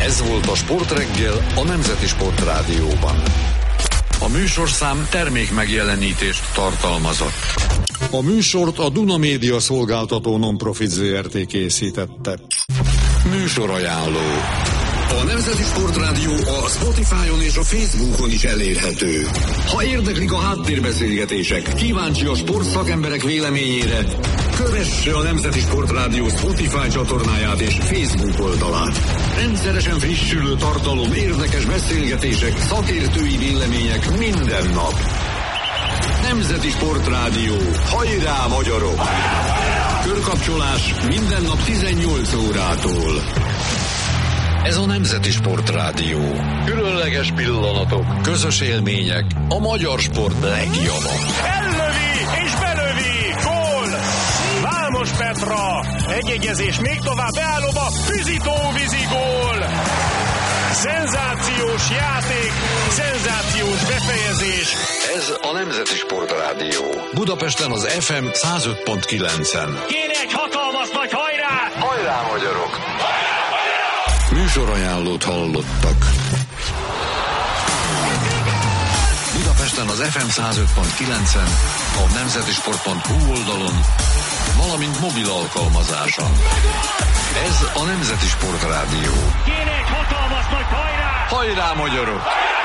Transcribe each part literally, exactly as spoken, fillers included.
Ez volt a Sportreggel a Nemzeti Sportrádióban. A műsorszám termék megjelenítést tartalmazott. A műsort a Duna Média Szolgáltató Non-Profit Zé Er Té készítette. Műsorajánló. A Nemzeti Sportrádió a Spotify-on és a Facebookon is elérhető. Ha érdeklik a háttérbeszélgetések, kíváncsi a sportszakemberek véleményére, kövesse a Nemzeti Sportrádió Spotify csatornáját és Facebook oldalát. Rendszeresen frissülő tartalom, érdekes beszélgetések, szakértői vélemények minden nap. Nemzeti Sportrádió. Hajrá, magyarok! Körkapcsolás minden nap tizennyolc órától. Ez a Nemzeti Sportrádió. Különleges pillanatok, közös élmények, a magyar sport legjava. Ellövi és belövi! Gól! Vámos Petra! Egyegyezés még tovább beállóba, Füzitó vízi gól! Szenzációs játék, szenzációs befejezés. Ez a Nemzeti Sportrádió. Budapesten az ef em száz öt pont kilencen. Kéne egy hatalmas nagy hajrá! Hajrá, magyarok! Műsorajánlót hallottak. Budapesten az ef em száz öt pont kilencen, a nemzetisport pont hu oldalon, valamint mobil alkalmazáson. Ez a Nemzeti Sportrádió. Kéne egy hatalmas nagy hajrá! Hajrá, magyarok!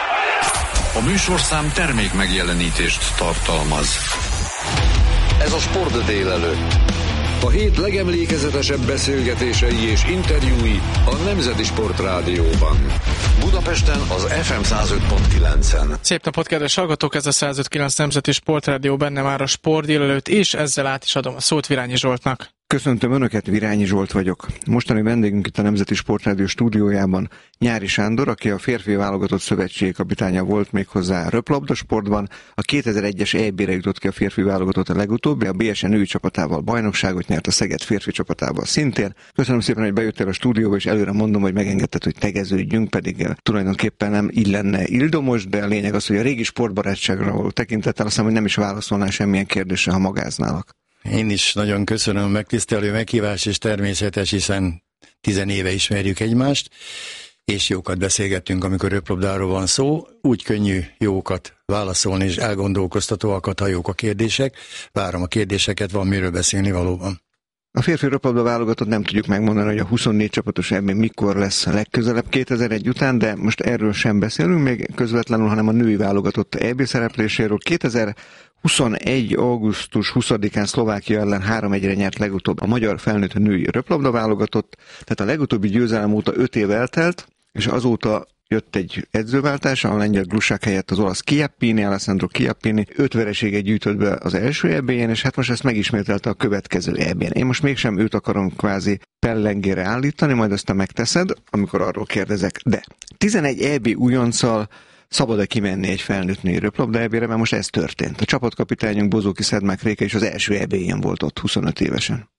A műsorszám termék megjelenítést tartalmaz. Ez a Sport délelőtt. A hét legemlékezetesebb beszélgetései és interjúi a Nemzeti Sportrádióban. Budapesten az ef em száz öt pont kilencen. Szép napot, kedves hallgatók! Ez a száz öt pont kilenc Nemzeti Sportrádió, benne már a Sport délelőtt, és ezzel át is adom a szót Virányi Zsoltnak. Köszöntöm Önöket, Virányi Zsolt vagyok. Mostani vendégünk itt a Nemzeti Sportrádió stúdiójában Nyári Sándor, aki a férfi válogatott szövetségi kapitánya volt méghozzá röplabdasportban. A kétezer-egyes é bé-re jutott ki a férfi válogatott a legutóbbi, a bé es en női csapatával bajnokságot nyert, a Szeged férfi csapatával szintén. Köszönöm szépen, hogy bejöttél a stúdióba, és előre mondom, hogy megengedted, hogy tegeződjünk, pedig tulajdonképpen nem így lenne ildomos, de a lényeg az, hogy a régi sportbarátságra való tekintettel azt hiszem, hogy nem is válaszolnál semmilyen kérdésre, ha magáználak. Én is nagyon köszönöm a megtisztelő meghívást, és természetes, hiszen tizenéve ismerjük egymást, és jókat beszélgettünk, amikor röplabdáról van szó. Úgy könnyű jókat válaszolni, és elgondolkoztatóakat, ha jók a kérdések. Várom a kérdéseket, van miről beszélni valóban. A férfi röplabda válogatott nem tudjuk megmondani, hogy a huszonnégy csapatos é bé mikor lesz legközelebb kétezer-egy után, de most erről sem beszélünk még közvetlenül, hanem a női válogatott é bé szerepléséről. kétezer-huszonegy. augusztus huszadikán Szlovákia ellen három egyre nyert legutóbb a magyar felnőtt női röplabda válogatott, tehát a legutóbbi győzelem óta öt év eltelt, és azóta jött egy edzőváltás, a lengyel Glusák helyett az olasz Chiappini, Alessandro Chiappini öt vereséget gyűjtött be az első é bé-en, és hát most ezt megismételte a következő é bé-en. Én most mégsem őt akarom kvázi pellengére állítani, majd aztán megteszed, amikor arról kérdezek. De tizenegy é bé újonccal szabad-e kimenni egy felnőtt női röplabda é bé-re, mert most ez történt. A csapatkapitányunk Bozóki Szedmák Réka is az első é bé-en volt ott huszonöt évesen.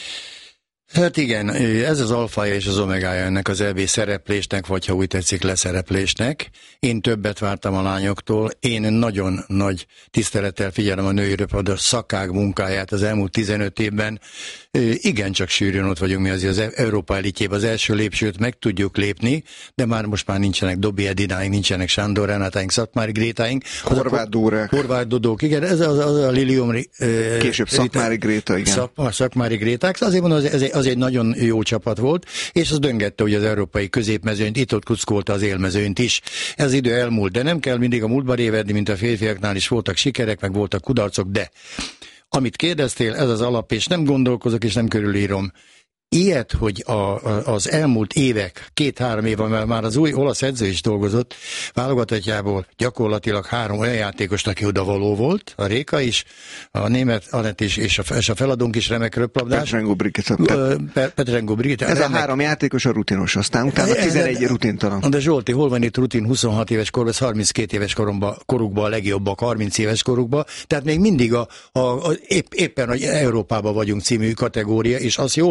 Hát igen, ez az alfája és az omegája ennek az é bé szereplésnek, vagy ha úgy tetszik, leszereplésnek. Én többet vártam a lányoktól, én nagyon nagy tisztelettel figyelem a női röplabda szakák munkáját az elmúlt tizenöt évben. Igencsak sűrűn ott vagyunk mi azért az Európa elitjében, az első lépcsőt meg tudjuk lépni, de már most már nincsenek Dobi Edináink, nincsenek Sándor Renátáink, Szatmári Grétáink. Horváth Dórák. Horváth Dodók, igen, ez az, az a Lilium. Később Szatmári Gréta, igen. Szak, Szakmári Gréták, azért mondom, az, az egy nagyon jó csapat volt, és az döngette ugye az európai középmezőnyt, itt ott kuckolta az élmezőnyt is. Ez idő elmúlt, de nem kell mindig a múltba révedni, mint a férfiaknál is voltak sikerek, meg voltak kudarcok, de amit kérdeztél, ez az alap, és nem gondolkozok, és nem körülírom. Ilyet, hogy a, a, az elmúlt évek, két-három éve, mert már az új olasz edző is dolgozott, válogatottjából gyakorlatilag három olyan játékos, aki odavaló volt, a Réka is, a német Anett is, és a, és a feladónk is remek röplabdás. Petrengo Brigitte. Pe, Petrengo Brigitte. Ez remek. A három játékos a rutinos, aztán utána tizenegy rutintalan. De Zsolti, hol van itt rutin huszonhat éves korban, ez harminckét éves koromba, korukban a legjobbak, harminc éves korukban, tehát még mindig a, a, a épp, éppen, hogy Európában vagyunk című kategória, és azt jól műveli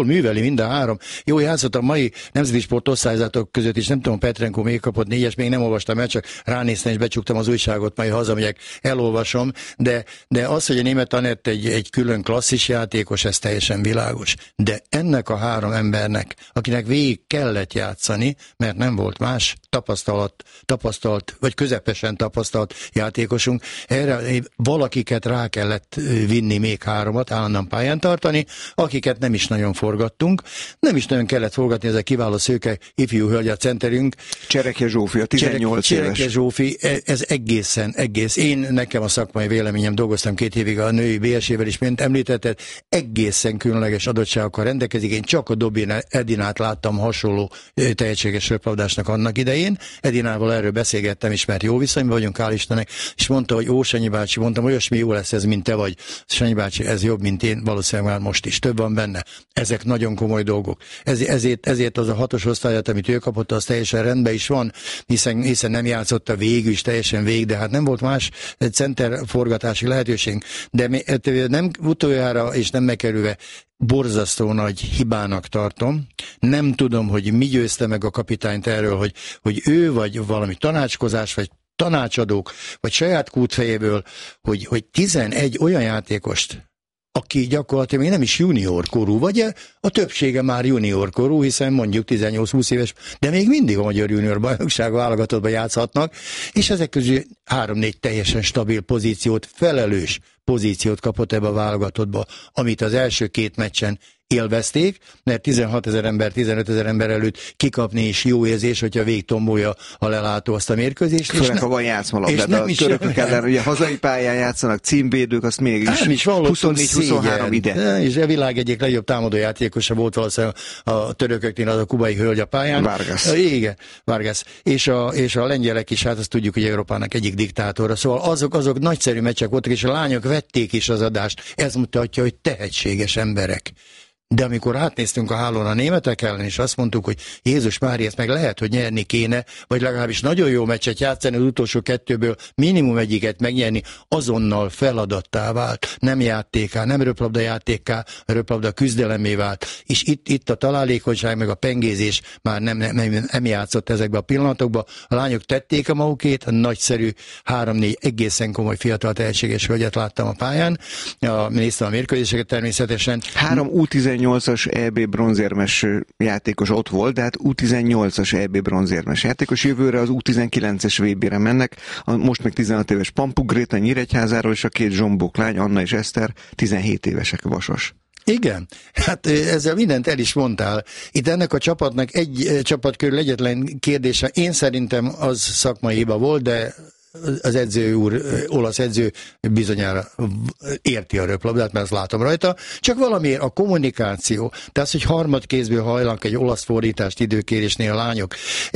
mind a három. Jó, játszott a mai nemzeti sport osztályzatok között is, nem tudom, Petrenko még kapott négyes, még nem olvastam el, csak ránéztem és becsuktam az újságot, majd hazamegyek, elolvasom, de, de az, hogy a Németh Anett egy, egy külön klasszis játékos, ez teljesen világos. De ennek a három embernek, akinek végig kellett játszani, mert nem volt más tapasztalat, tapasztalt, vagy közepesen tapasztalt játékosunk, erre valakiket rá kellett vinni, még háromat, állandóan pályán tartani, akiket nem is nagyon forgattunk, nem is nagyon kellett forgatni, ez a kiváló szőke ifjú hölgy a centerünk. Csereke Zsófi, a tizennyolc éves. Csereke Zsófi, ez egészen, egész. Én, nekem a szakmai véleményem, dolgoztam két évig a női bé es é-vel is, mint említetted, egészen különleges adottságokkal rendelkezik. Én csak a Dobin Edinát láttam hasonló tehetséges röplabdásnak annak idején. Edinával erről beszélgettem is, mert jó viszonyban vagyunk, hál' Istennek, és mondta, hogy ó, Sanyi bácsi, mondtam, olyasmi jó lesz ez, mint te vagy. Sanyi bácsi, ez jobb, mint én, valószínűleg már most is. Több van benne. Ezek nagyon komoly dolgok. Ez, ezért, ezért az a hatos osztályat, amit ő kapott, az teljesen rendben is van, hiszen, hiszen nem játszotta végül is teljesen végig, de hát nem volt más center forgatási lehetőség. De nem utoljára és nem megkerülve borzasztó nagy hibának tartom. Nem tudom, hogy mi győzte meg a kapitányt erről, hogy, hogy ő vagy valami tanácskozás, vagy tanácsadók, vagy saját kútfejéből, hogy, hogy tizenegy olyan játékost, aki gyakorlatilag még nem is junior korú, vagy a többsége már junior korú, hiszen mondjuk tizennyolc-húsz éves, de még mindig a magyar junior bajnokság válogatottban játszhatnak, és ezek közül három-négy teljesen stabil pozíciót, felelős pozíciót kapott ebbe a válogatottba, amit az első két meccsen élvezték, mert tizenhat ezer ember, tizenöt ezer ember előtt kikapni is jó érzés, hogyha végigtombolja a lelátó azt a mérkőzést. Főleg, ha van játszmalabda, de a törökök ellen, ugye hazai pályán játszanak, címvédők, azt mégis is huszonnégy huszonhárom ide. És a világ egyik legjobb támadó játékosa volt valószínűleg a törököknél, az a kubai hölgy a pályán. Vargas. Igen, Vargas. És a, és a lengyelek is, hát azt tudjuk, hogy Európának egyik diktátora. Szóval azok, azok nagyszerű meccsek voltak, és a lányok vették is az adást. Ez mutatja, hogy tehetséges emberek. De amikor átnéztünk a hálón a németek ellen, és azt mondtuk, hogy Jézus Mária, ezt meg lehet, hogy nyerni kéne, vagy legalábbis nagyon jó meccset játszani, az utolsó kettőből minimum egyiket megnyerni, azonnal feladattá vált. Nem játéká, nem röplabda játéká, röplabda küzdelemé vált. És itt, itt a találékonyság, meg a pengézés már nem, nem, nem, nem játszott ezekbe a pillanatokba. A lányok tették a magukét, a nagyszerű három-négy egészen komoly fiatal tehetséges hölgyet láttam a pályán. A, néztem a mérkőzéseket természetesen. Három U tizennyolcas é bé bronzérmes játékos ott volt, de hát U tizennyolcas é bé bronzérmes játékos. Jövőre az U tizenkilences vé bére mennek, a most még tizenhat éves Pampuk Gréta Nyíregyházáról, és a két zsombók lány, Anna és Eszter, tizenhét évesek, Vasas. Igen, hát ezzel mindent el is mondtál. Itt ennek a csapatnak egy csapat körül egyetlen kérdése, én szerintem az szakmai hiba volt, de az edző úr, olasz edző bizonyára érti a röplabdát, mert azt látom rajta, csak valamiért a kommunikáció, tehát hogy harmadkézből hajlanak egy olasz fordítást időkérésnél a lányok.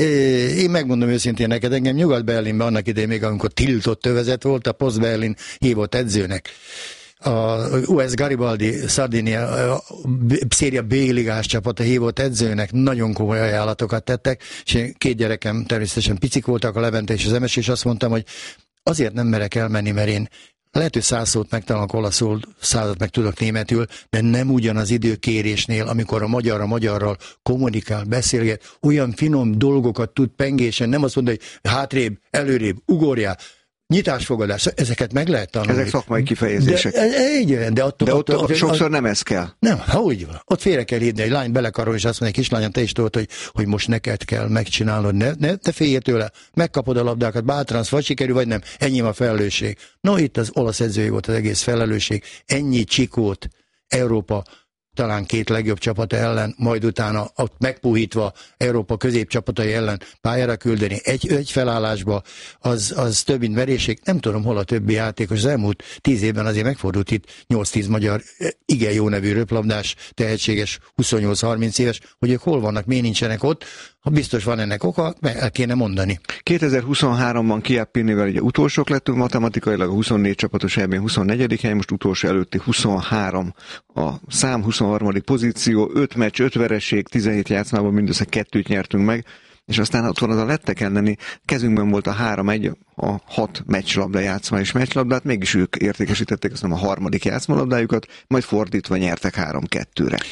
Én megmondom őszintén neked, engem Nyugat-Berlinben annak idején még, amikor tiltott övezet volt, a Post-Berlin hívott edzőnek. A u es Garibaldi Sardinia széria B-ligás csapata hívott edzőnek nagyon komoly ajánlatokat tettek, és én két gyerekem természetesen picik voltak, a Levente és az Emes, és azt mondtam, hogy azért nem merek elmenni, mert én lehet, hogy száz szót megtanulok olaszul, százat meg tudok németül, de nem ugyanaz időkérésnél, amikor a magyar a magyarral kommunikál, beszélget, olyan finom dolgokat tud pengésen, nem azt mondja, hogy hátrébb, előrébb, ugorjál, nyitásfogadás, ezeket meg lehet tanulni. Ezek szakmai kifejezések. De, igen, de, attól, de ott, attól, ott sokszor az, nem ez kell. Nem, ha úgy van. Ott félre kell hívni, egy lány belekarol, és azt mondja, kislányom, te is tudod, hogy, hogy most neked kell megcsinálnod, ne, ne, ne félj tőle, megkapod a labdákat, bátran, vagy sikerül, vagy nem, ennyi a felelősség. No, itt az olasz edzői volt az egész felelősség, ennyi csikót Európa talán két legjobb csapata ellen, majd utána ott megpuhítva Európa középcsapatai ellen pályára küldeni egy, egy felállásba, az, az több, mint merészség. Nem tudom, hol a többi játékos. Az elmúlt tíz évben azért megfordult itt nyolc-tíz magyar igen jó nevű röplabdás, tehetséges, huszonnyolc-harminc éves, hogy ők hol vannak, miért nincsenek ott. Ha biztos van ennek oka, el kéne mondani. kétezer-huszonháromban Chiappinivel ugye utolsók lettünk matematikailag, a huszonnégy csapatos é bén huszonnegyedik hely, most utolsó előtti huszonhárom a szám, huszonharmadik pozíció, öt meccs, öt vereség, tizenhét játszmában mindössze kettőt nyertünk meg, és aztán ott van az a lettek elleni, kezünkben volt a három egy, a hat meccslabda játszma és meccslabdát, mégis ők értékesítették azt nem a harmadik játszmalabdájukat, majd fordítva nyertek három kettőre.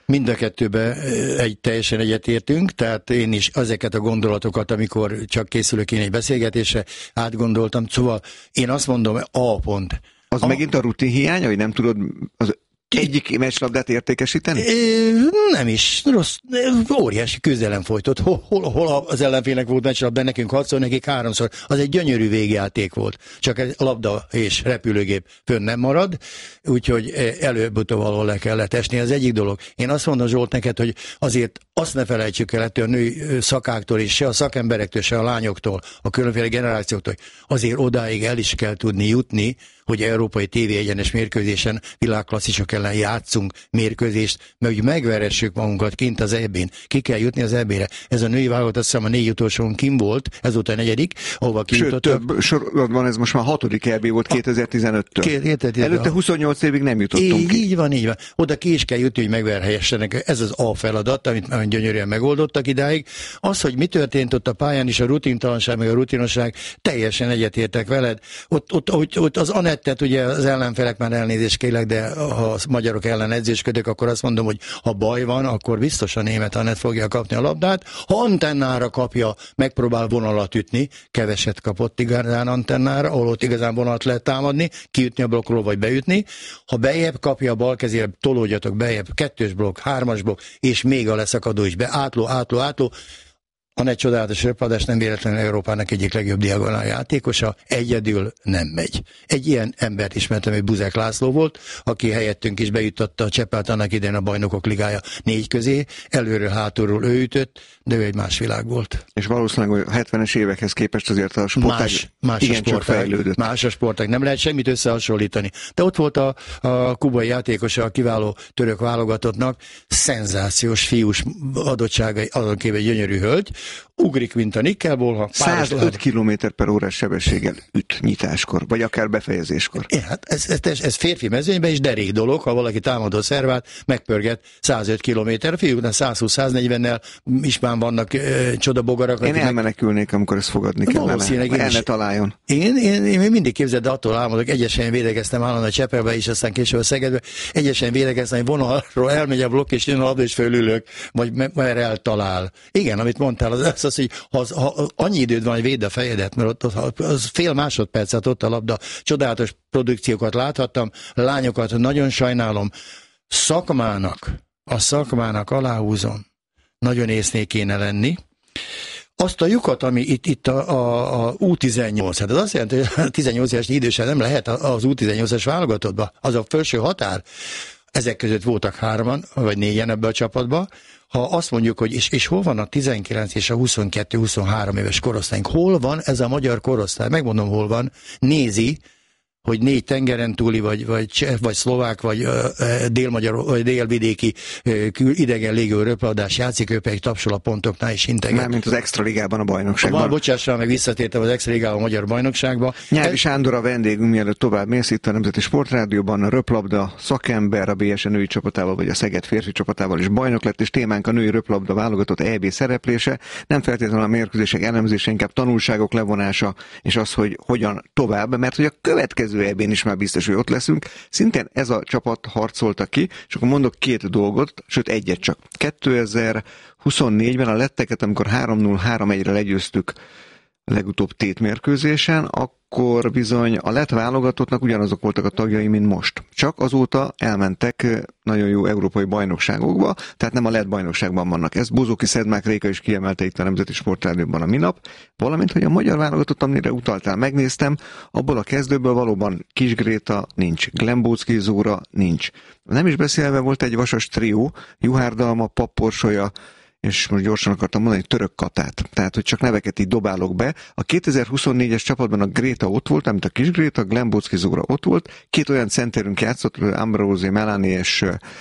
Mind a kettőben egy, teljesen egyetértünk, tehát én is ezeket a gondolatokat, amikor csak készülök én egy beszélgetésre, átgondoltam. Szóval én azt mondom, A pont. Az a... megint a rutin hiány, hogy nem tudod az egyik meccslabdát értékesíteni? É, nem is. Rossz, óriási küzdelem folytott. Hol, hol, hol az ellenfélnek volt meccslabda, nekünk hatszor, nekik háromszor. Az egy gyönyörű végjáték volt. Csak a labda és repülőgép fönn nem marad, úgyhogy előbb-utóbb valahol le kellett esni. Az egyik dolog. Én azt mondom, Zsolt, neked, hogy azért azt ne felejtsük el ettől a női szakáktól, és se a szakemberektől, se a lányoktól, a különféle generációktól, azért odáig el is kell tudni jutni, hogy európai tévé egyenes mérkőzésen világklasszisok ellen játszunk mérkőzést, mert hogy megveressük magunkat kint az é bén. Ki kell jutni az é bére. Ez a női válogatott, azt hiszem a négy utolsón kim volt, ezúttal a negyedik, ahova kijutottak. Sőt, több sorozatban ez most már a hatodik é bé volt kétezer-tizenöttől. kétezer-tizenöt Előtte huszonnyolc évig nem jutottunk így, ki. Így van, így van. Oda ki is kell jutni, hogy megverhelyessenek. Ez az A feladat, amit nagyon gyönyörűen megoldottak idáig. Az, hogy mi történt ott a pályán is, a rutintalanság, meg a rutinosság, teljesen egyetértek veled. Ott, ott, ott, ott az Anettet, ugye az ellenfelek, már elnézést kérlek, de ha a magyarok ellen edzésködök, akkor azt mondom, hogy ha baj van, akkor biztos a német Anett fogja kapni a labdát. Ha antennára kapja, megpróbál vonalat ütni, keveset kapott igazán antennára, ahol ott igazán vonalat lehet támadni, kiütni a blokkról, vagy beütni. Ha bejebb kapja a bal kezére, tolódjatok bejebb, kettős blokk, hármas blokk, és még a leszakadó is be, átló, átló, átló. Anett csodálatos röpladás, nem véletlenül Európának egyik legjobb diagonál játékosa, egyedül nem megy. Egy ilyen embert ismertem, hogy Buzek László volt, aki helyettünk is bejuttatta a Csepelt annak idején a Bajnokok Ligája négy közé, előről, hátulról ő ütött, de ő egy más világ volt. És valószínűleg a hetvenes évekhez képest azért a sportág más, más igen a sportág, csak fejlődött. Más a sportág, nem lehet semmit összehasonlítani. De ott volt a, a kubai játékosa a kiváló török válogatottnak, szenzációs fiús adottságai, azon kívül egy gyönyörű hölgy, ugrik, mint a nikkelból. száz öt kilométer per órás sebességgel üt nyitáskor, vagy akár befejezéskor. É, hát ez, ez, ez férfi mezőnyben is derék dolog, ha valaki támadó szervát megpörget száz öt kilométer, a fiúknál száz húsz száz negyvennel is már vannak ö, csodabogarak. Én elmenekülnék, amikor ezt fogadni kellene. El ne találjon. Én, én, én, én mindig képzeld, de attól álmodok, egyesen védekeztem állandóan a Csepelbe is, aztán később a Szegedbe, egyesen védekeztem, hogy vonalról elmegy a blokk, és jön a labda, és fölülök, vagy merre eltalál. Igen, amit mondtál, az az, az hogy ha, az, ha annyi időd van, hogy védd a fejedet, mert ott az fél másodpercet ott a labda, csodálatos produkciókat láthattam, lányokat nagyon sajnálom, szakmának, a szakmának aláhúzom, nagyon észnél kéne lenni. Azt a lyukat, ami itt, itt a, a, a U tizennyolc, hát az azt jelenti, hogy a tizennyolc éves idősen nem lehet az U tizennyolcas válogatottba, az a felső határ. Ezek között voltak hárman, vagy négyen ebbe a csapatba. Ha azt mondjuk, hogy és, és hol van a tizenkilenc és a huszonkettő huszonhárom éves korosztályunk, hol van ez a magyar korosztály? Megmondom, hol van. Nézi, hogy négy tengeren túli, vagy, vagy cseh, vagy szlovák, vagy uh, délmagyar, vagy délvidéki uh, idegen légő röpladás játszik, ő pedig tapsol a pontoknál is integet. Mármint az extra ligában a bajnokságban. Van, bocsással, meg visszatértem az extra ligában a magyar bajnokságba. Nyári Ez... Sándor a vendégünk, mielőtt tovább mész itt a Nemzeti Sportrádióban, a röplabda szakember, a bé es női csapatával, vagy a Szeged férfi csapatával is bajnok lett, és témánk a női röplabda válogatott é bé szereplése. Nem feltétlenül a mérkőzések elemzése, inkább tanulságok levonása, és az, hogy hogyan tovább, mert hogy a következő é bén is már biztos, hogy ott leszünk. Szintén ez a csapat harcolta ki, és akkor mondok két dolgot, sőt egyet csak. kétezer-huszonnégyben a letteket, amikor három null három egyre legyőztük a legutóbb tétmérkőzésen, akkor bizony a lett válogatottnak ugyanazok voltak a tagjai, mint most. Csak azóta elmentek nagyon jó európai bajnokságokba, tehát nem a lett bajnokságban vannak. Ezt Bozoki Szedmák Réka is kiemelte itt a Nemzeti Sportrádióban a minap, valamint, hogy a magyar válogatott, amire utaltál, megnéztem, abból a kezdőből valóban Kis Gréta nincs, Glembóczky Zóra nincs. Nem is beszélve volt egy vasas trió, Juhár Dalma, Papporsolya, és most gyorsan akartam mondani, Török Katát. Tehát, hogy csak neveket így dobálok be. A kétezer-huszonnégyes csapatban a Gréta ott volt, amit a Kis Gréta, Glembóczky Zóra ott volt. Két olyan centerünk játszott, Ambrózi Melani és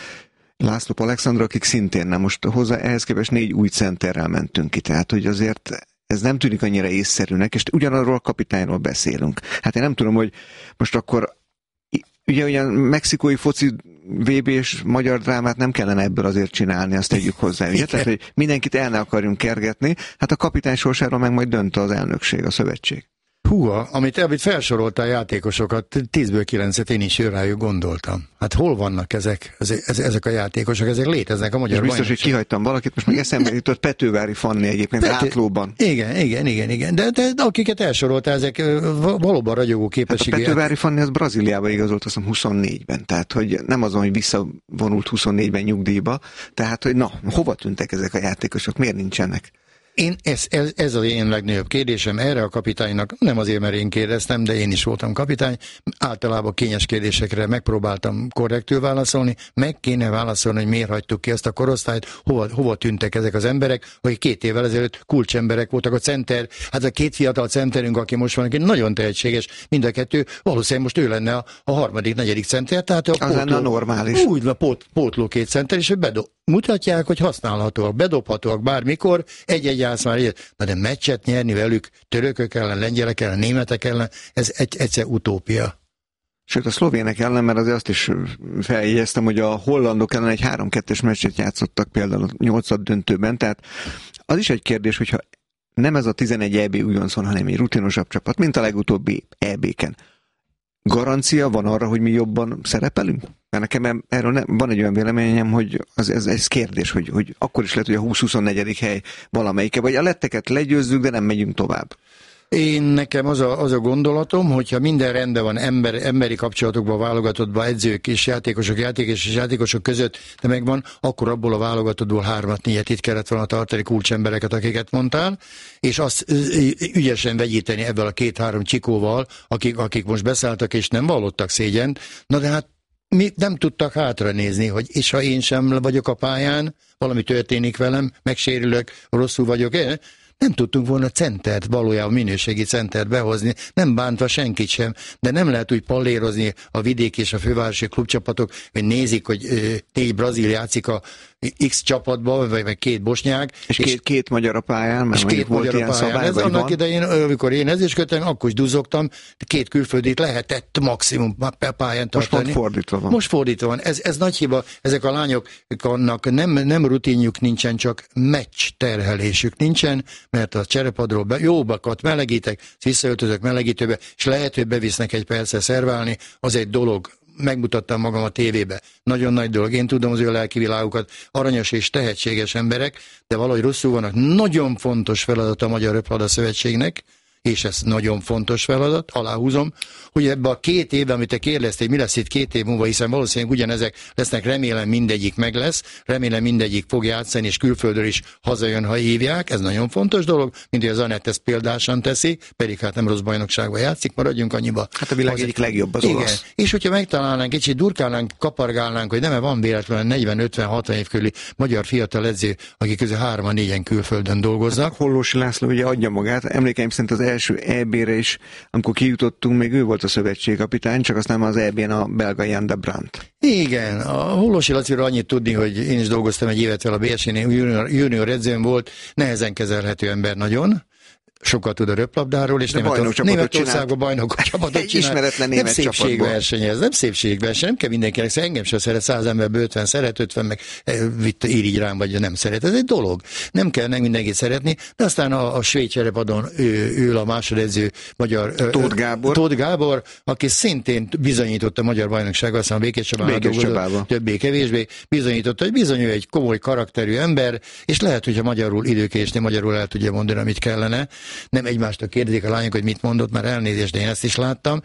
László Alexandra, akik szintén nem. Most hozzá ehhez képest négy új centerrel mentünk ki. Tehát, hogy azért ez nem tűnik annyira észszerűnek, és ugyanarról a kapitányról beszélünk. Hát én nem tudom, hogy most akkor ugye olyan mexikói foci vé bé-s magyar drámát nem kellene ebből azért csinálni, azt tegyük hozzá. Ugye? Tehát, hogy mindenkit el ne akarjunk kergetni, hát a kapitány sorsáról meg majd dönt az elnökség, a szövetség. Húha, amit, amit felsorolta a játékosokat, tízből kilencet én is rájuk gondoltam. Hát hol vannak ezek, ezek a játékosok, ezek léteznek a magyar biztos, hogy kihagytam valakit, most meg eszembe jutott Petővári Fanni egyébként Pető... Átlóban. Igen, igen, igen, igen. De, de, de akiket elsorolta, ezek valóban ragyogó képességű. Hát a Petővári Fanni az Brazíliába igazolt, azt hiszem huszonnégyben, tehát hogy nem azon, hogy visszavonult huszonnégyben nyugdíjba, tehát hogy na, hova tűntek ezek a játékosok, miért nincsenek? Én, ez, ez, ez az én legnagyobb kérdésem erre a kapitánynak, nem azért, mert én kérdeztem, de én is voltam kapitány, általában kényes kérdésekre megpróbáltam korrektül válaszolni, meg kéne válaszolni, hogy miért hagytuk ki ezt a korosztályt, hova, hova tűntek ezek az emberek, hogy két évvel ezelőtt kulcsemberek voltak, a center, hát a két fiatal centerünk, aki most van, aki nagyon tehetséges, mind a kettő, valószínűleg most ő lenne a, a harmadik, negyedik center, tehát a az pótló, lenne normális. Úgy, a pót, pótló két center, és bedob, mutatják, hogy használhatóak, bedobhatóak bármikor, egy-egy állsz már ilyet. Na de meccset nyerni velük törökök ellen, lengyelek ellen, németek ellen, ez egy, egyszer utópia. Sőt, a szlovének ellen, mert azért azt is feljegyeztem, hogy a hollandok ellen egy három-kettes meccset játszottak például a nyolcad döntőben, tehát az is egy kérdés, hogyha nem ez a tizenegy é bé újoncon, hanem egy rutinosabb csapat, mint a legutóbbi é bé-ken. Garancia van arra, hogy mi jobban szerepelünk? Mert nekem erről nem, van egy olyan véleményem, hogy az, ez, ez kérdés, hogy, hogy akkor is lehet, hogy a húsz-huszonnegyedik hely valamelyike, vagy a letteket legyőzzük, de nem megyünk tovább. Én nekem az a, az a gondolatom, hogyha minden rendben van ember, emberi kapcsolatokban, válogatottban, edzők és játékosok, játékos és játékosok között, de megvan, akkor abból a válogatottból hármat, négyet itt kellett volna tartani kulcsembereket, akiket mondtál, és azt ügyesen vegyíteni ebből a két-három csikóval, akik, akik most beszálltak és nem vallottak szégyent. Na de hát mi nem tudtak hátra nézni, hogy és ha én sem vagyok a pályán, valami történik velem, megsérülök, rosszul vagyok, én nem tudtunk volna centert, valójában minőségi centert behozni, nem bántva senkit sem, de nem lehet úgy pallérozni a vidéki és a fővárosi klubcsapatok, hogy nézik, hogy négy brazil játszik a X csapatban, vagy meg két bosnyák. És, és két, két magyar a pályán, mert két volt magyar ilyen a pályán. szabály, Ez annak idején, amikor én ezüstködtem, akkor is duzogtam, két külföldit lehetett maximum pályán tartani. Most fordítva van. Most fordítva van. Ez, ez nagy hiba. Ezek a lányoknak nem, nem rutinjuk nincsen, csak meccs terhelésük nincsen, mert a cserepadról be, jóbakat melegítek, visszaöltözök melegítőbe, és lehet, hogy bevisznek egy percre szerválni, az egy dolog. Megmutattam magam a tévébe. Nagyon nagy dolog. Én tudom az ő lelki világukat, aranyos és tehetséges emberek, de valahogy rosszul vannak. Nagyon fontos feladat a Magyar Röplabda Szövetségnek, és ez nagyon fontos feladat, aláhúzom, hogy ebbe a két évben, amit te kérdeztél, mi lesz itt két év múlva, hiszen valószínűleg ugyanezek lesznek, remélem mindegyik meg lesz, remélem mindegyik fog játszani, és külföldről is hazajön, ha hívják, ez nagyon fontos dolog, mint hogy az Anett ezt példásan teszi, pedig hát nem rossz bajnokságban játszik, maradjunk annyiba. Hát a világ egyik legjobb az igen. olasz. És hogyha megtalálnánk, kicsit durkálnánk, kapargálnánk, hogy nem van véletlenül negyven ötven hatvan év körüli magyar fiatal edző, akik közül hárman négyen külföldön dolgoznak. Hát Hollósi László ugye adja magát, emlékeim szerint az első é bé-re is, amikor kijutottunk, még ő volt a szövetségkapitány, csak aztán az é bén a belga Jan de Brandt. Igen, a Hollósi Laciról annyit tudni, hogy én is dolgoztam egy évet vele a bé es en junior, junior edzőm volt, nehezen kezelhető ember nagyon, sokat tud a röplabdáról, és Németországban bajnokok csapatot csinál. Ismeretlen német nem szépségverseny, ez nem szépségverseny, nem kell mindenkinek, szóval engem sem szeret, száz emberből ötven szeret, ötven meg vitt, ír így rám, vagy nem szeret. Ez egy dolog. Nem kell nem mindenkit szeretni, de aztán a, a svéd cserepadon ő, ül a másodedző magyar Tóth Gábor. Tóth Gábor, aki szintén bizonyította a magyar bajnoksággal, aztán a Békés Csabában többé-kevésbé bizonyította, hogy bizony ő egy komoly karakterű ember, és lehet, hogyha magyarul időkésni, magyarul el tudja mondani, amit kellene. Nem egymástól kérdezik a lányok, hogy mit mondott, már elnézést, de én ezt is láttam.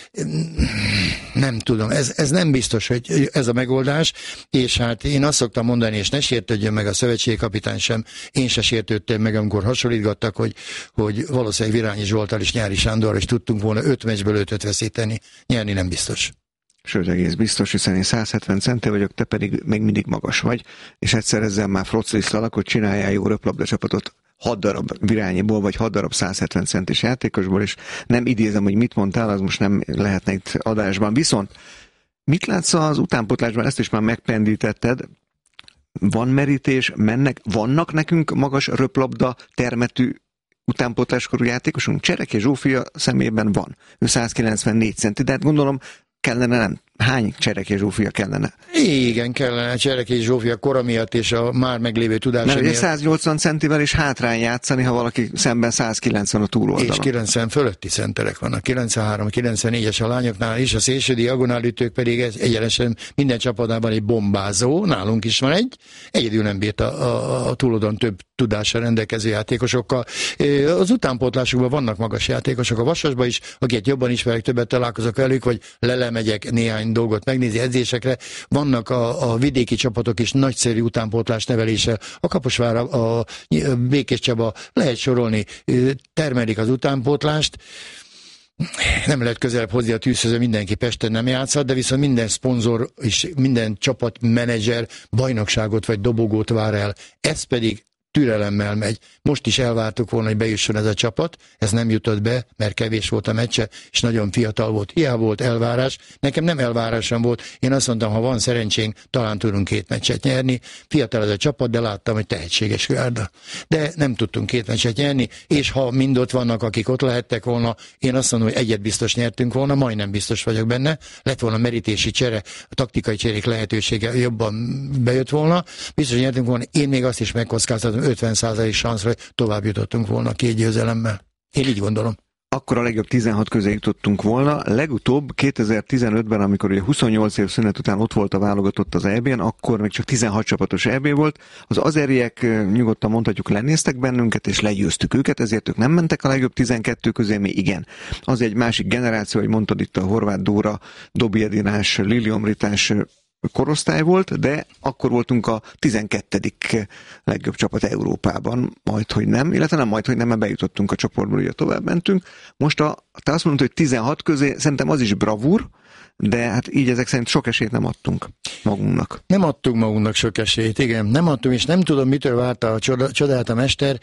Nem tudom, ez, ez nem biztos, hogy ez a megoldás, és hát én azt szoktam mondani, és ne sértődjön meg a szövetségkapitány sem, én se sértődtem meg, amikor hasonlítgattak, hogy, hogy valószínűleg Virányi Zsolttal és Nyári Sándorral is tudtunk volna öt meccsből ötöt veszíteni, nyerni nem biztos. Sőt, egész biztos, hiszen én száz hetven centi vagyok, te pedig még mindig magas vagy, és egyszer ezzel már froclisztalak, hogy csináljál jó röplabda csapatot hat darab Virányiból, vagy hat darab száz hetven centis játékosból, és nem idézem, hogy mit mondtál, az most nem lehetne itt adásban. Viszont mit látsz az utánpotlásban, ezt is már megpendítetted, van merítés, mennek, vannak nekünk magas röplabda termetű utánpotláskorú játékosunk? Csereki Zsófia szemében van. Ő száz kilencvennégy centi, de hát gondolom kellene nem hány Csereké Zsófia kellene? Igen, kellene Csereké Zsófia kora miatt és a már meglévő tudása miatt. Mert ugye száznyolcvan centivel is hátrán játszani, ha valaki szemben százkilencven a túloldalon. És kilencven fölötti centerek vannak, kilencvenhárom kilencvennégyes a lányoknál is, a szélső diagonálütők pedig ez egyenesen minden csapatában egy bombázó, nálunk is van egy, egyedül nem bírt a, a, a túloldalon több tudással rendelkező játékosokkal. Az utánpótlásukban vannak magas játékosok, a Vasasban is, akiket jobban ismerek, többet találkozok velük, vagy lelemegyek néhány dolgot megnézni edzésekre. Vannak a, a vidéki csapatok is nagyszerű utánpótlás nevelése. A Kaposvár, a, a Békés Csaba, lehet sorolni, termelik az utánpótlást. Nem lehet közelebb hozni a tűzhöz, mindenki Pesten nem játszhat, de viszont minden szponzor és minden csapatmenedzser bajnokságot vagy dobogót vár el. Ez pedig türelemmel megy. Most is elvártuk volna, hogy bejusson ez a csapat, ez nem jutott be, mert kevés volt a meccse, és nagyon fiatal volt. Hiába volt elvárás, nekem nem elvárásom volt, én azt mondtam, ha van szerencsénk, talán tudunk két meccset nyerni. Fiatal ez a csapat, de láttam, hogy tehetséges gárda. De nem tudtunk két meccset nyerni, és ha mind ott vannak, akik ott lehettek volna, én azt mondom, hogy egyet biztos nyertünk volna, majdnem biztos vagyok benne, lett volna merítési csere, a taktikai cserék lehetősége jobban bejött volna, biztos nyertünk volna, én még azt is megkockáztatom, ötven százalék szanszra, hogy tovább jutottunk volna két győzelemmel. Én így gondolom. Akkor a legjobb tizenhat közé jutottunk volna. Legutóbb kétezer-tizenötben, amikor ugye huszonnyolc év szünet után ott volt a válogatott az é bén, akkor még csak tizenhat csapatos é bé volt. Az azeriek nyugodtan mondhatjuk lenéztek bennünket, és legyőztük őket, ezért ők nem mentek a legjobb tizenkettő közé, mi igen. Az egy másik generáció, hogy mondtad itt a Horváth Dóra, Dobi Edinás, Lili Omritás korosztály volt, de akkor voltunk a tizenkettedik legjobb csapat Európában, majd hogy nem, illetve nem majd hogy nem, mert bejutottunk a csoportból, ugye tovább mentünk. Most a, te azt mondod, hogy tizenhat közé, szerintem az is bravúr, de hát így ezek szerint sok esélyt nem adtunk magunknak. Nem adtunk magunknak sok esélyt, igen. Nem adtunk, és nem tudom, mitől várta a csodát a mester,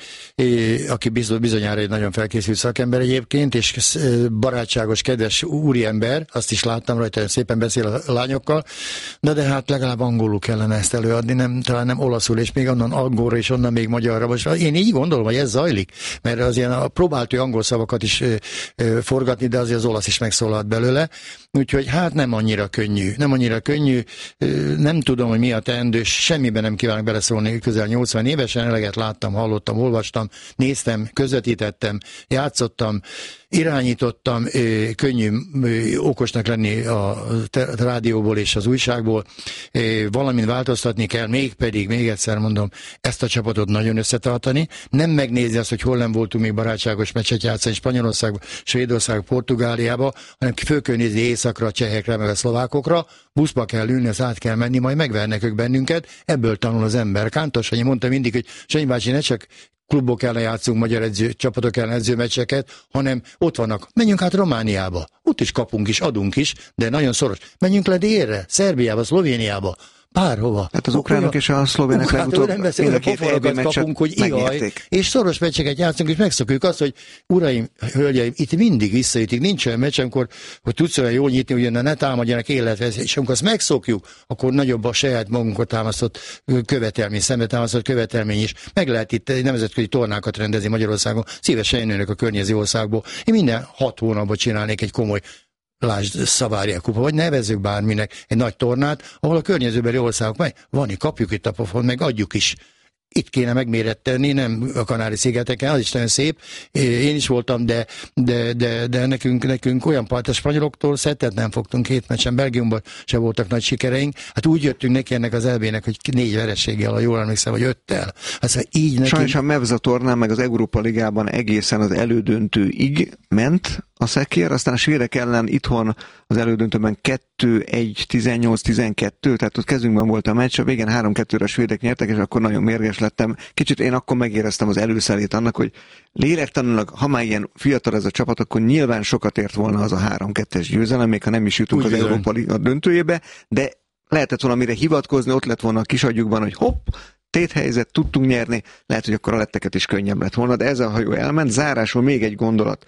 aki bizonyára egy nagyon felkészült szakember egyébként, és barátságos, kedves úriember, azt is láttam rajta, szépen beszél a lányokkal, de, de hát legalább angolul kellene ezt előadni, nem, talán nem olaszul, és még onnan angolra, és onnan még magyarra. Most én így gondolom, hogy ez zajlik, mert az ilyen próbált ő angol szavakat is ö, ö, forgatni, de azért az olasz is megszólalt belőle, úgyhogy hát nem annyira könnyű, nem annyira könnyű, nem tudom, hogy mi a teendő, semmiben nem kívánok beleszólni, közel nyolcvan évesen, eleget láttam, hallottam, olvastam, néztem, közvetítettem, játszottam, irányítottam, könnyű okosnak lenni a rádióból és az újságból, valamint változtatni kell, mégpedig, még egyszer mondom, ezt a csapatot nagyon összetartani, nem megnézni azt, hogy hol nem voltunk még barátságos meccset játszani Spanyolországba, Svédországba, Portugáliába, hanem föl kell nézni északra, a csehekre, meg a szlovákokra, buszba kell ülni, az át kell menni, majd megvernek ők bennünket, ebből tanul az ember. Kántor Sanyi mondta mindig, hogy Sanyi bácsi, ne csak klubok ellen játszunk, magyar edző, csapatok ellen edzőmeccseket, hanem ott vannak. Menjünk át Romániába. Ott is kapunk is, adunk is, de nagyon szoros. Menjünk le délre, Szerbiába, Szlovéniába. Bárhova. Hát az ukránok és a szlovének legutóbb nem beszélünk, a poforokat kapunk, hogy ihaj, és szoros meccseket játszunk, és megszokjuk azt, hogy uraim, hölgyeim, itt mindig visszaütik, nincs olyan meccs, amikor, hogy tudsz olyan jól nyitni, hogy ne támadjanak életveszély, és amikor azt megszokjuk, akkor nagyobb a saját magunkot támasztott követelmény, szembe támasztott követelmény is. Meg lehet itt nemzetközi tornákat rendezni Magyarországon, szívesen jönnek a környező országból. Én minden hat hónapban csinálnék egy komoly, lásd, Szavária kupa, vagy nevezzük bárminek egy nagy tornát, ahol a környezőbeli országok meg van, kapjuk itt a pofon, meg adjuk is. Itt kéne megmérettenni, nem a Kanári-szigeteken, az is nagyon szép. Én is voltam, de, de, de, de nekünk, nekünk olyan part a spanyoloktól szettet nem fogtunk két meccsen. Belgiumban se voltak nagy sikereink. Hát úgy jöttünk neki ennek az é bének, hogy négy vereséggel, ha jól emlékszem, vagy öttel. Hát így nekünk... Sajnos a Mevza tornán, meg az Európa Ligában egészen az elődöntőig ment a szekér, aztán a svédek ellen itthon az elődöntőben kettő egy tizennyolc tizenkettő, tehát ott kezünkben volt a meccs, a végén három kettőre a svédek nyertek, és akkor nagyon mérges lettem. Kicsit én akkor megéreztem az előszelét annak, hogy lélektanilag, ha már ilyen fiatal ez a csapat, akkor nyilván sokat ért volna az a három kettes győzelem, még ha nem is jutunk úgy az bizony. Európa Liga döntőjébe, de lehetett valamire hivatkozni, ott lett volna a kisagyukban, hogy hopp, téthelyzet, tudtunk nyerni, lehet, hogy akkor a letteket is könnyebb lett volna, de ez a hajó elment. Zárásul még egy gondolat.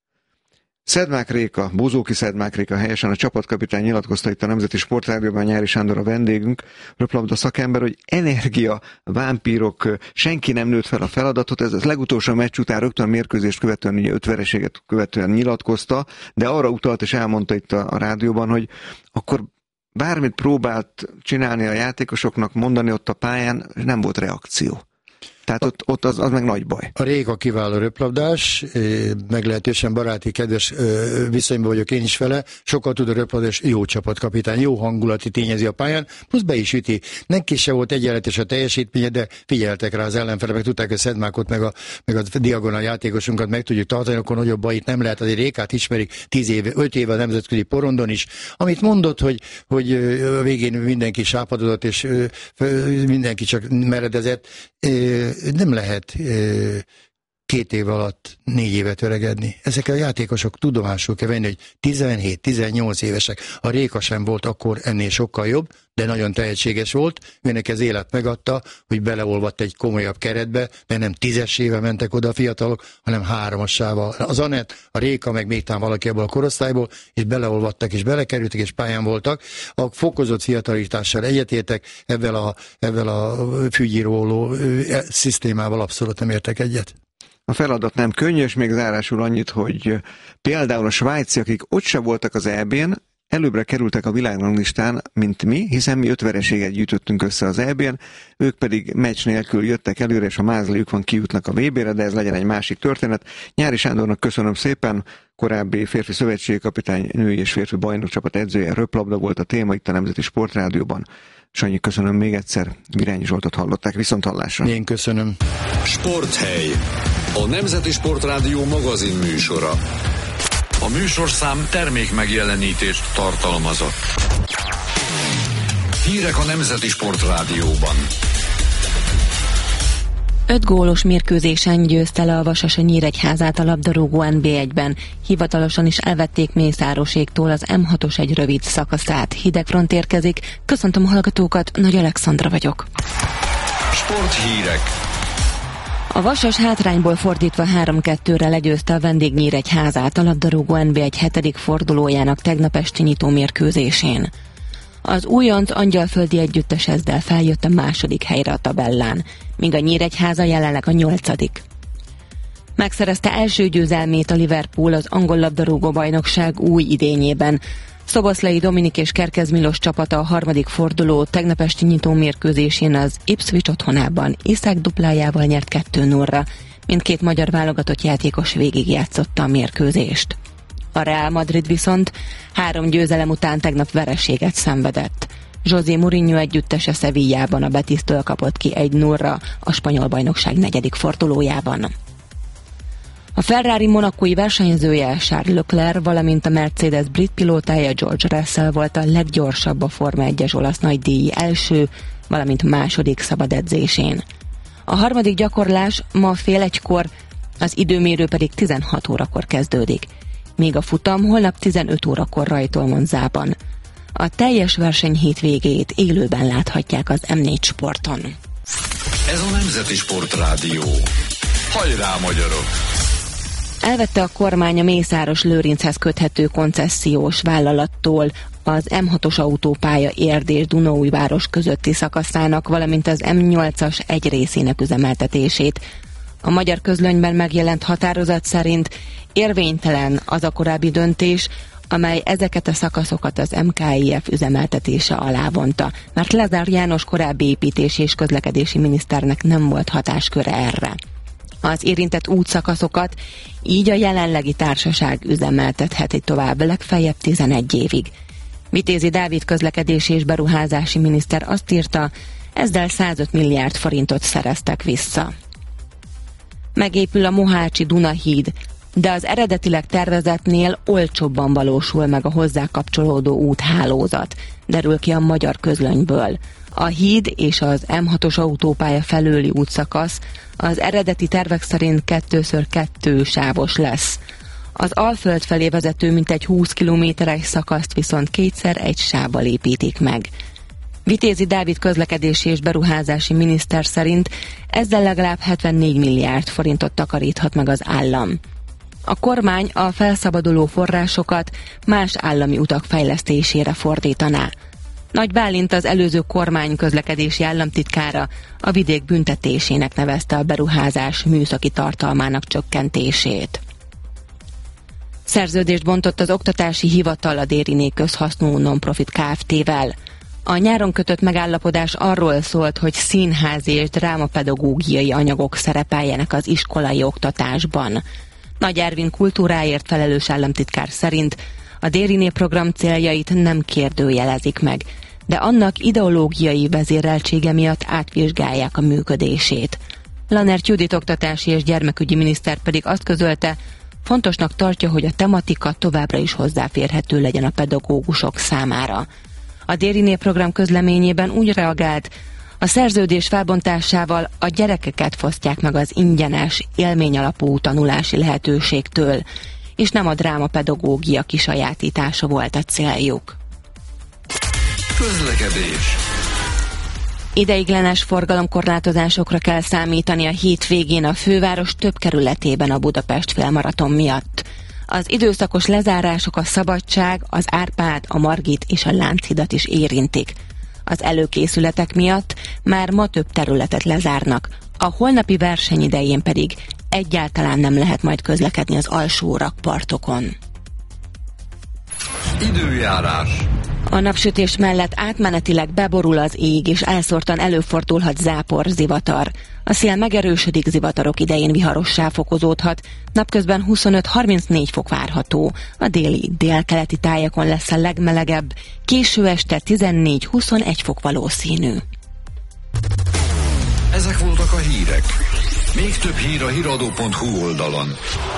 Szedmák Réka, Bozóki Szedmák Réka helyesen a csapatkapitány nyilatkozta itt a Nemzeti Sportrádióban, Nyári Sándor a vendégünk, röplabda szakember, hogy energia, vámpírok, senki nem nőtt fel a feladatot, ez az legutolsó meccs után rögtön a mérkőzést követően, ugye öt vereséget követően nyilatkozta, de arra utalt és elmondta itt a, a rádióban, hogy akkor bármit próbált csinálni a játékosoknak, mondani ott a pályán, nem volt reakció. Tehát ott, ott az, az meg nagy baj. A Réka kiváló röplabdás, meglehetősen baráti, kedves viszonyban vagyok én is vele, sokkal tud a röplabdás, jó csapatkapitány, jó hangulati tényező a pályán, plusz be is üti. Neki se volt egyenletes a teljesítménye, de figyeltek rá az ellenfele, meg tudták, hogy Szedmákot, meg a, meg a diagonal játékosunkat meg tudjuk tartani, akkor nagyobb bajit nem lehet. Azért Rékát ismerik tíz éve, öt éve a nemzetközi porondon is. Amit mondott, hogy, hogy a végén mindenki sápadodott, és mindenki csak meredezett, nem lehet két év alatt négy évet öregedni. Ezek a játékosok tudomásul kell venni, hogy tizenhét-tizennyolc évesek. A Réka sem volt akkor ennél sokkal jobb, de nagyon tehetséges volt. Őnek ez élet megadta, hogy beleolvadt egy komolyabb keretbe, mert nem tízesével mentek oda a fiatalok, hanem háromassával. Az Anett, a Réka, meg még talán valaki ebből a korosztályból, és beleolvattak, és belekerültek, és pályán voltak. A fokozott fiatalítással egyetértek, ebben a, ebben a fügyíróló szisztémával abszolút nem értek egyet. A feladat nem könnyű, és még zárásul annyit, hogy például a svájci, akik ott se voltak az é bén, előbbre kerültek a világranglistán, mint mi, hiszen mi öt vereséget gyűjtöttünk össze az é bén, ők pedig meccs nélkül jöttek előre, és a mázliuk van, kijutnak a vé bére, de ez legyen egy másik történet. Nyári Sándornak köszönöm szépen, korábbi férfi szövetségi kapitány, női és férfi bajnokcsapat edzője, röplabda volt a téma itt a Nemzeti Sportrádióban. Sanyi, köszönöm még egyszer, Virányi Zsoltot hallották, viszont hallásra. Én köszönöm. Sporthely, a Nemzeti Sportrádió magazin műsora. A műsorszám termék megjelenítést tartalmazott. Hírek a Nemzeti Sportrádióban. Öt gólos mérkőzésen győzte le a Vasas a Nyíregyházát a labdarúgó en bé egyben. Hivatalosan is elvették Mészároséktól az em hatos egy rövid szakaszát. Hidegfront érkezik. Köszöntöm a hallgatókat, Nagy Alexandra vagyok. Sporthírek. A Vasas hátrányból fordítva három kettőre legyőzte a Vendégnyíregyházát a labdarúgó en bé egy hetedik fordulójának tegnap esti nyitó mérkőzésén. Az újonc angyalföldi együttes ezzel feljött a második helyre a tabellán, míg a Nyíregyháza jelenleg a nyolcadik. Megszerezte első győzelmét a Liverpool az angol labdarúgó bajnokság új idényében. Szoboszlai Dominik és Kerkez Milos csapata a harmadik forduló tegnap esti nyitó mérkőzésén az Ipswich otthonában Iszák duplájával nyert kettő nullra. Mindkét magyar válogatott játékos végigjátszotta a mérkőzést. A Real Madrid viszont három győzelem után tegnap vereséget szenvedett. José Mourinho együttese Sevillában a Betisztől kapott ki egy nullra a spanyol bajnokság negyedik fordulójában. A Ferrari monakói versenyzője Charles Leclerc, valamint a Mercedes brit pilótája George Russell volt a leggyorsabb a Forma egyes olasz nagydíj első, valamint második szabad edzésén. A harmadik gyakorlás ma fél egykor, az időmérő pedig tizenhat órakor kezdődik, míg a futam holnap tizenöt órakor rajtol Monzában. A teljes verseny hétvégét élőben láthatják az em négy Sporton. Ez a Nemzeti Sportrádió. Hajrá, magyarok! Elvette a kormány a Mészáros Lőrinchez köthető koncesziós vállalattól az em hatos autópálya Érd és Dunaújváros közötti szakaszának, valamint az em nyolcas egy részének üzemeltetését. A Magyar Közlönyben megjelent határozat szerint érvénytelen az a korábbi döntés, amely ezeket a szakaszokat az em ká i ef üzemeltetése alá vonta, mert Lázár János korábbi építési és közlekedési miniszternek nem volt hatásköre erre. Az érintett útszakaszokat így a jelenlegi társaság üzemeltetheti tovább legfeljebb tizenegy évig. Vitézi Dávid közlekedési és beruházási miniszter azt írta, ezzel százöt milliárd forintot szereztek vissza. Megépül a Mohácsi Dunahíd, de az eredetileg tervezetnél olcsóbban valósul meg a hozzá kapcsolódó úthálózat, derül ki a Magyar Közlönyből. A híd és az em hatos autópálya felőli útszakasz az eredeti tervek szerint kettőször kettő sávos lesz. Az Alföld felé vezető mintegy húsz kilométeres szakaszt viszont kétszer egy sávval építik meg. Vitézi Dávid közlekedési és beruházási miniszter szerint ezzel legalább hetvennégy milliárd forintot takaríthat meg az állam. A kormány a felszabaduló forrásokat más állami utak fejlesztésére fordítaná. Nagy Bálint, az előző kormány közlekedési államtitkára a vidék büntetésének nevezte a beruházás műszaki tartalmának csökkentését. Szerződést bontott az Oktatási Hivatal a Dériné közhasznú non-profit Kft-vel. A nyáron kötött megállapodás arról szólt, hogy színházi és drámapedagógiai anyagok szerepeljenek az iskolai oktatásban. Nagy Ervin kultúráért felelős államtitkár szerint a Dériné program céljait nem kérdőjelezik meg, de annak ideológiai vezéreltsége miatt átvizsgálják a működését. Lanert Judit oktatási és gyermekügyi miniszter pedig azt közölte, fontosnak tartja, hogy a tematika továbbra is hozzáférhető legyen a pedagógusok számára. A Dériné program közleményében úgy reagált, a szerződés felbontásával a gyerekeket fosztják meg az ingyenes, élményalapú tanulási lehetőségtől, és nem a drámapedagógia kisajátítása volt a céljuk. Közlekedés. Ideiglenes forgalomkorlátozásokra kell számítani a hétvégén a főváros több kerületében a Budapest félmaraton miatt. Az időszakos lezárások a Szabadság, az Árpád, a Margit és a Lánchidat is érintik. Az előkészületek miatt már ma több területet lezárnak, a holnapi verseny idején pedig egyáltalán nem lehet majd közlekedni az alsó rakpartokon. Időjárás. A napsütés mellett átmenetileg beborul az ég, és elszórtan előfordulhat zápor, zivatar. A szél megerősödik, zivatarok idején viharossá fokozódhat, napközben huszonöt-harmincnégy fok várható. A déli, délkeleti tájakon lesz a legmelegebb, késő este tizennégy-huszonegy fok valószínű. Ezek voltak a hírek. Még több hír a híradó pont hu oldalon.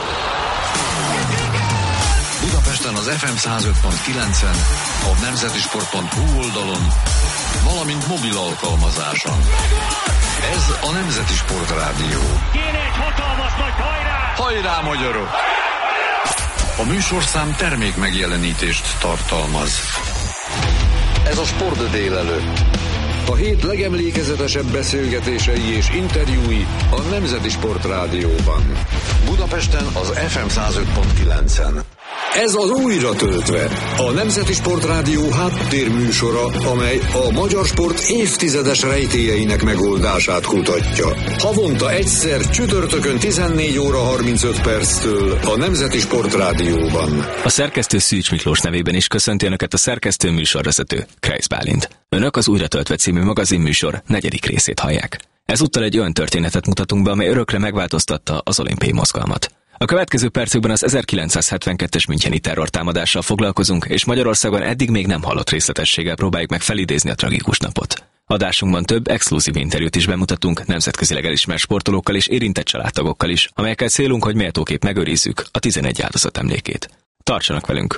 Budapesten az ef em száz öt pont kilencen, a nemzetisport pont hu oldalon, valamint mobil alkalmazáson. Ez a Nemzeti Sport Rádió. Kéne egy hatalmas nagy hajrá! Hajrá, magyarok! A műsorszám termék megjelenítést tartalmaz. Ez a Sport délelőtt. A hét legemlékezetesebb beszélgetései és interjúi a Nemzeti Sport Rádióban. Budapesten az ef em száz öt pont kilencen. Ez az Újra töltve, a Nemzeti Sport Rádió háttérműsora, amely a magyar sport évtizedes rejtélyeinek megoldását kutatja. Havonta egyszer csütörtökön tizennégy óra harmincöt perctől a Nemzeti Sport Rádióban. A szerkesztő Szűcs Miklós nevében is köszönti Önöket a szerkesztő műsorvezető, Kreisz Bálint. Önök az Újra töltve című magazinműsor negyedik részét hallják. Ezúttal egy olyan történetet mutatunk be, amely örökre megváltoztatta az olimpiai mozgalmat. A következő percekben az ezerkilencszázhetvenkettes müncheni terrortámadással foglalkozunk, és Magyarországon eddig még nem hallott részletességgel próbáljuk meg felidézni a tragikus napot. Adásunkban több exkluzív interjút is bemutatunk nemzetközileg elismert sportolókkal és érintett családtagokkal is, amelyekkel célunk, hogy méltóképp megőrizzük a tizenegy áldozat emlékét. Tartsanak velünk!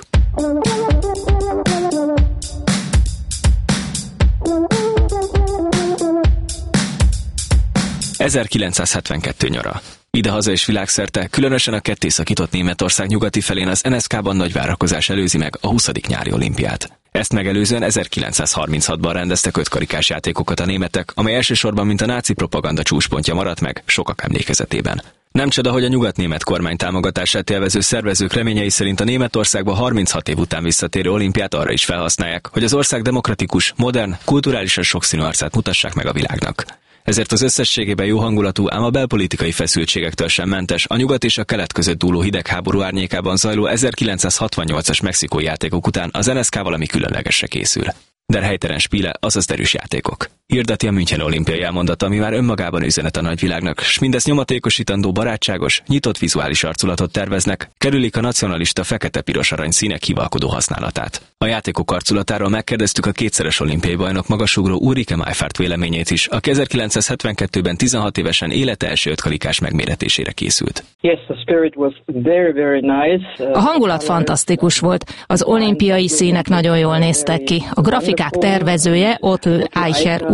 ezerkilencszázhetvenkettő nyara. Idehaza és világszerte, különösen a ketté szakított Németország nyugati felén az en es ká-ban nagy várakozás előzi meg a huszadik nyári olimpiát. Ezt megelőzően ezerkilencszázharminchatban rendeztek ötkarikás játékokat a németek, amely elsősorban mint a náci propaganda csúcspontja maradt meg sokak emlékezetében. Nem csoda, hogy a nyugat-német kormány támogatását élvező szervezők reményei szerint a Németországba harminchat év után visszatérő olimpiát arra is felhasználják, hogy az ország demokratikus, modern, kulturálisan sokszínű arcát mutassák meg a világnak. Ezért az összességében jó hangulatú, ám a belpolitikai feszültségektől sem mentes, a nyugat és a kelet között dúló hidegháború árnyékában zajló ezerkilencszázhatvannyolcas mexikói játékok után az en es ká valami különlegesre készül. Der Heiteren Spiele, azaz derűs játékok. Hirdeti a München olimpiai elmondata, ami már önmagában üzenet a nagyvilágnak, s mindezt nyomatékosítandó barátságos, nyitott vizuális arculatot terveznek, kerülik a nacionalista fekete-piros-arany színek hivalkodó használatát. A játékok arculatáról megkérdeztük a kétszeres olimpiai bajnok magasugró Ulrike Maifert véleményét is, aki ezerkilencszázhetvenkettőben tizenhat évesen élete első ötkarikás megméretésére készült. A hangulat fantasztikus volt, az olimpiai színek nagyon jól néztek ki. A grafikák tervezője, Otto Eicher